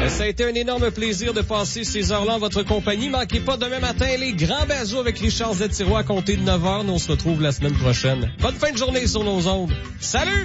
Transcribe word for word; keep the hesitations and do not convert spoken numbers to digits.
Ça a été un énorme plaisir de passer ces heures-là en votre compagnie. Manquez pas demain matin les grands bazos avec Richard Z. Sirois à compter de neuf heures. Nous on se retrouve la semaine prochaine. Bonne fin de journée sur nos ondes. Salut!